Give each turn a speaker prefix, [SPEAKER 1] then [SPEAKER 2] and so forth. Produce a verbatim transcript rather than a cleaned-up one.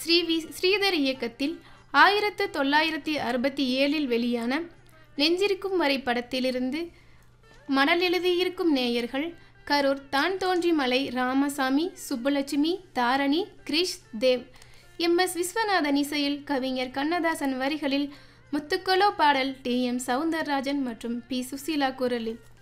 [SPEAKER 1] Sri we Sridhar இயக்கத்தில் ஆயிரத்து தொள்ளாயிரத்தி அறுபத்தி ஏழில் வெளியான நெஞ்சிருக்கும் வரை படத்திலிருந்து மடல் எழுதியிருக்கும் நேயர்கள் கரூர் தான் தோன்றி மலை ராமசாமி, சுப்புலட்சுமி, தாரணி, கிரிஷ், தேவ். எம் எஸ் விஸ்வநாதன் இசையில் கவிஞர் கண்ணதாசன் வரிகளில் முத்துக்கொலோ பாடல் டி எம் சவுந்தரராஜன் மற்றும் பி சுசீலா குரலில்.